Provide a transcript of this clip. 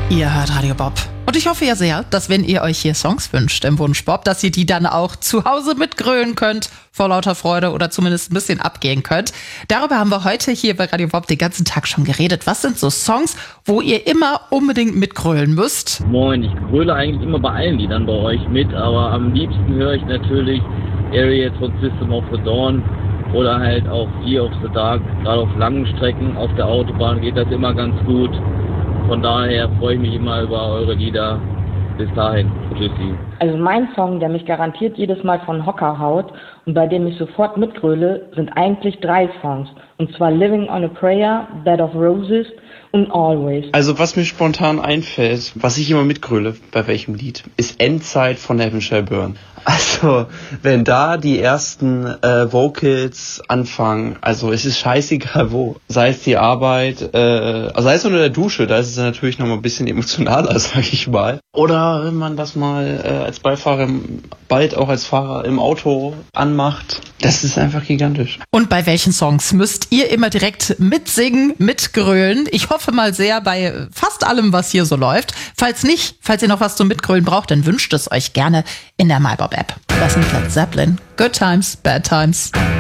Ihr hört Radio Bob. Und ich hoffe ja sehr, dass wenn ihr euch hier Songs wünscht im Wunsch Bob, dass ihr die dann auch zu Hause mitgrölen könnt, vor lauter Freude oder zumindest ein bisschen abgehen könnt. Darüber haben wir heute hier bei Radio Bob den ganzen Tag schon geredet. Was sind so Songs, wo ihr immer unbedingt mitgrölen müsst? Moin, ich gröle eigentlich immer bei allen Liedern bei euch mit, aber am liebsten höre ich natürlich Areas von System of a Down oder halt auch Fear of the Dark. Gerade auf langen Strecken auf der Autobahn geht das immer ganz gut. Von daher freue ich mich immer über eure Lieder. Bis dahin. Tschüssi. Also mein Song, der mich garantiert jedes Mal von Hocker haut und bei dem ich sofort mitgröle, sind eigentlich 3 Songs. Und zwar Living on a Prayer, Bed of Roses und Always. Also was mir spontan einfällt, was ich immer mitgröle bei welchem Lied, ist Endzeit von Heaven Shall Burn. Also wenn da die ersten Vocals anfangen, also es ist scheißegal wo, sei es die Arbeit, sei es unter der Dusche, da ist es natürlich nochmal ein bisschen emotionaler, sag ich mal. Oder wenn man das mal als Beifahrer, bald auch als Fahrer im Auto anmacht, das ist einfach gigantisch. Und bei welchen Songs müsst ihr immer direkt mitsingen, mitgrölen? Ich hoffe mal sehr bei fast allem, was hier so läuft. Falls nicht, falls ihr noch was zum Mitgrölen braucht, dann wünscht es euch gerne in der MyBob App. Das sind Led Zeppelin. Good Times, Bad Times.